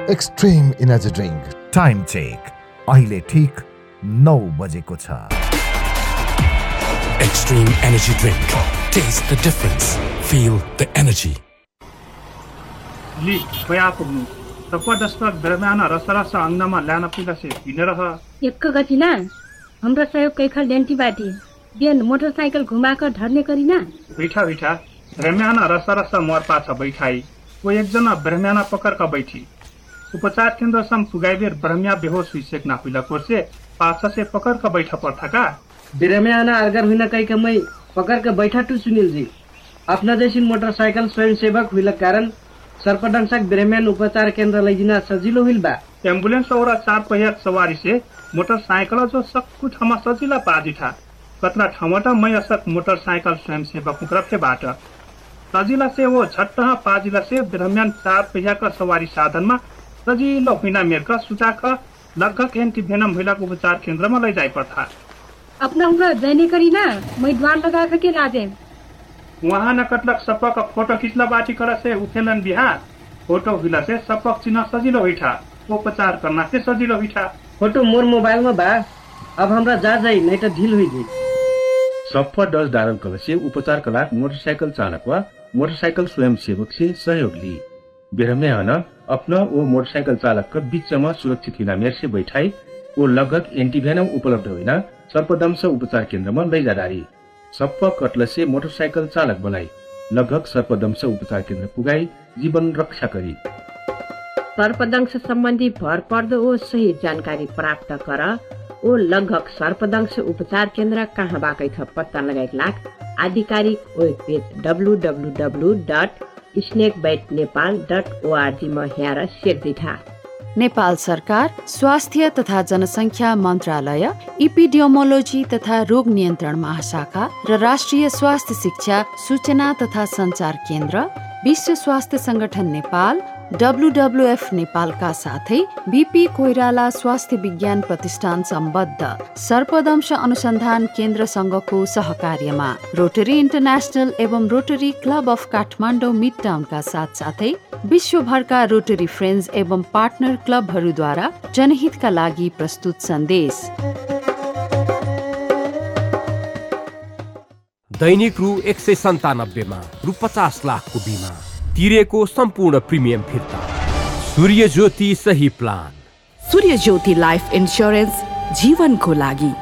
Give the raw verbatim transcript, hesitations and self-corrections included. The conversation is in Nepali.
Extreme energy drink. Time check अहिले ठीक नौ बजेको छ। Extreme energy drink, test the difference, feel the energy. लि खोया पुग्नु जबरदस्त बेरमाना रसरस अंगनामा ल्यान पुग्दासे हिँडेर ह एक गतिना हाम्रो सहयोग कैखल डेन्टी बाटी बिहान मोटरसाइकल घुमाकर ढर्ने करिना बैठा बैठा बेरमाना रसरस मोर पाछ बैठाई वो एकजना बेरमाना पकड़का बैठी उपचार केन्द्र सम पुगाइबेर ब्रह्म्या बेहोश हुई सेकना हुइला कोर्से पाछ से पकड़ का बैठा पड़ता का बिरम्याना अगर हुइना कई कमै पकड़ के बैठा टू सुनील जी अपना जैसी मोटरसाइकल स्वयं सेवक हुइला कारण सर्पदंशक बिरम्यान उपचार केन्द्र लैजिना सजिलो हुइल बा। एम्बुलेंस और चार पहिया सवारी से मोटरसाइकल जो सक्कु ठाउँमा सजिला पाजिठा कतना ठाउँबाट मै असक मोटरसाइकल स्वयं सेवक मुक्रफे बाट सजिला से वो झट्ट पाजिला से बिरम्यान चार पहिया का सवारी साधनमा सजिलो हुइना मेरका सुचाक लगभग एंटी भेनम हुइलाको उपचार केन्द्रमा लै जाई पर्था। अपना उनका जैने करीना मै द्वार लगा के राजे वहाँ न कटलक सपक फोटो खिचला बाटी कर से उठेलन बिहार फोटो हुइला से सपक चिन्ह सजिलो हुइठा उपचार करना से सजिलो हुइठा। फोटो मोर मोबाइल में बा अब हमरा जा जाई नहीं तो ढील हुई जी। सप्पा डज धारण कर से उपचार कला मोटरसाइकिल चालक वा मोटरसाइकिल स्वयं सेवक से सहयोग ली बेरमे हन अपना वो मोटरसाइकिल चालक का बीच में सुरक्षित हिला मेर से बैठाई वो लगभग एंटीवेनम उपलब्ध हुइना सर्पदंश उपचार केन्द्र में लै जादारी सप्पा कटल से मोटरसाइकिल चालक बनाई लगभग सर्पदंश उपचार केन्द्र पुगाई जीवन रक्षा करी। सर्पदंश संबंधी भर पर्दो ओ सही जानकारी प्राप्त कर ओ लगभग सर्पदंश उपचार केन्द्र कहाँ बाकै छ पत्ता लगाई लाख आधिकारिक web page W W W dot snake bite Nepal dot ORG में हेर सेक्दिठा। नेपाल सरकार स्वास्थ्य तथा जनसङ्ख्या मन्त्रालय, इपिडियोमोलोजी तथा रोग नियन्त्रण महाशाखा र राष्ट्रिय स्वास्थ्य शिक्षा सूचना तथा सञ्चार केन्द्र, विश्व स्वास्थ्य संगठन नेपाल, डब्लुडब्लुएफ नेपालका साथै बीपी कोइराला स्वास्थ्य विज्ञान प्रतिष्ठान सम्बद्ध सर्पदंश अनुसन्धान केन्द्रसँगको सहकार्यमा रोटरी इन्टरनेसनल एवं rotary club of Kathmandu mid टाउनका साथसाथै विश्वभरका रोटरी फ्रेन्ड्स एवं पार्टनर क्लबहरूद्वारा जनहितका लागि प्रस्तुत सन्देश। दैनिक रु एक सय सन्तानब्बेमा रु पचास लाखको बिमा तिरेको सम्पूर्ण प्रिमियम फिर्ता। सूर्य ज्योति सही प्लान। सूर्य ज्योति लाइफ इन्स्योरेन्स जीवनको लागि।